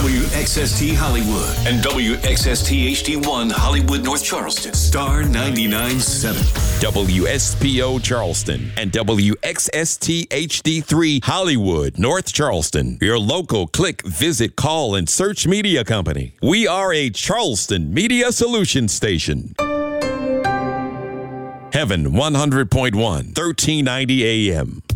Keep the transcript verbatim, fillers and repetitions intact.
W X S T Hollywood and W X S T H D one Hollywood North Charleston. Star ninety-nine point seven. W S P O Charleston and W X S T H D three Hollywood North Charleston. Your local click, visit, call, and search media company. We are a Charleston Media Solutions station. Heaven one hundred point one, thirteen ninety A M.